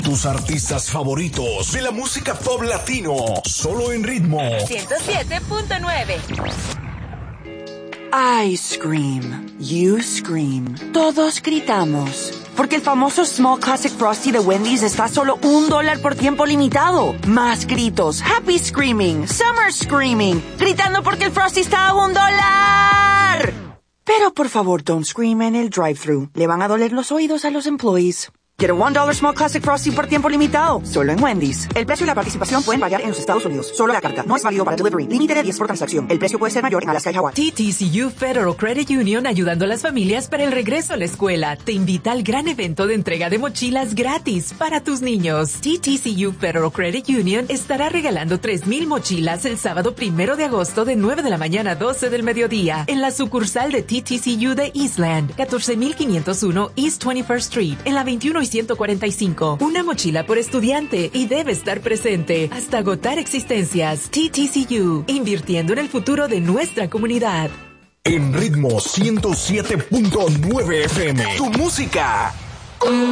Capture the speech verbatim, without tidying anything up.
Tus artistas favoritos de la música pop latino, solo en Ritmo ciento siete punto nueve. I scream, you scream, todos gritamos. Porque el famoso Small Classic Frosty de Wendy's está a solo un dólar por tiempo limitado. Más gritos, happy screaming, summer screaming, gritando porque el Frosty está a un dólar. Pero por favor, don't scream en el drive-thru. Le van a doler los oídos a los employees. Get a one dollar Small Classic Frosty por tiempo limitado, solo en Wendy's. El precio y la participación pueden variar en los Estados Unidos. Solo la carga. No es válido para delivery. Límite de diez por transacción. El precio puede ser mayor en Alaska y Hawái. T T C U Federal Credit Union, ayudando a las familias para el regreso a la escuela, te invita al gran evento de entrega de mochilas gratis para tus niños. T T C U Federal Credit Union estará regalando tres mil mochilas el sábado primero de agosto de nueve de la mañana a doce del mediodía en la sucursal de T T C U de Eastland, catorce mil quinientos uno East twenty-first Street, en la veintiuno y ciento cuarenta y cinco. Una mochila por estudiante y debe estar presente hasta agotar existencias. T T C U, invirtiendo en el futuro de nuestra comunidad. En Ritmo ciento siete punto nueve F M. Tu música